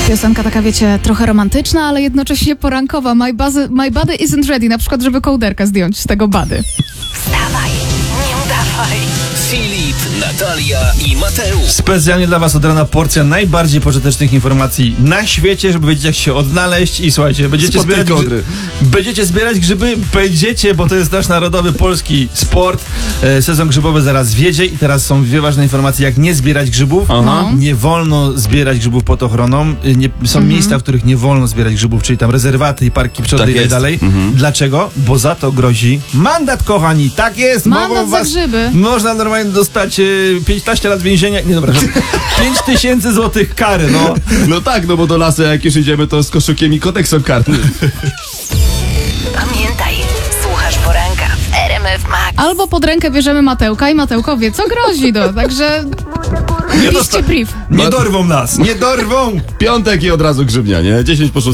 Piosenka taka, wiecie, trochę romantyczna, ale jednocześnie porankowa. My body isn't ready, na przykład, żeby kołderkę zdjąć z tego bady. Wstawaj, nie udawaj. Filip, Natalia i Mateusz. Specjalnie dla was od rana porcja najbardziej pożytecznych informacji na świecie, żeby wiedzieć, jak się odnaleźć. I słuchajcie, będziecie zbierać grzyby, bo to jest nasz narodowy polski sport. Sezon grzybowy zaraz wiedzie i teraz są dwie ważne informacje, jak nie zbierać grzybów. Nie wolno zbierać grzybów pod ochroną. Są miejsca, w których nie wolno zbierać grzybów, czyli tam rezerwaty i parki przyrody i tak dalej. Dlaczego? Bo za to grozi mandat, kochani. Tak jest! Mandat za grzyby. Można normalnie dostać 15 lat więzienia. Nie, dobra. 5000 złotych kary, no. No tak, no bo do lasu jak już idziemy, to z koszykiem i kodeksem karnym. Pamiętaj, słuchasz poranka w RMF Max. Albo pod rękę bierzemy Matełka i Matełko wie, co grozi, także piszcie brief. Nie dorwą nas, nie dorwą! Piątek i od razu grzybnia, nie? 10 po 6.